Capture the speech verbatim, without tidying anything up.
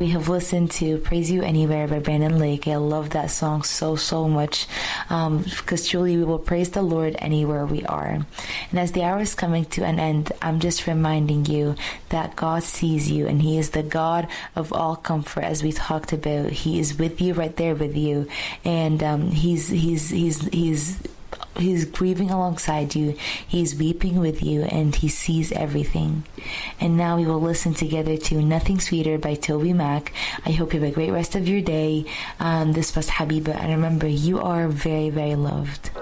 We have listened to Praise You Anywhere by Brandon Lake. I love that song so, so much um, because truly we will praise the Lord anywhere we are. And as the hour is coming to an end, I'm just reminding you that God sees you and He is the God of all comfort, as we talked about. He is with you, right there with you. And um, He's, He's, He's, He's, He's grieving alongside you. He's weeping with you, and He sees everything. And now we will listen together to Nothing Sweeter by Toby Mac. I hope you have a great rest of your day. Um, this was Habiba, and remember, you are very, very loved.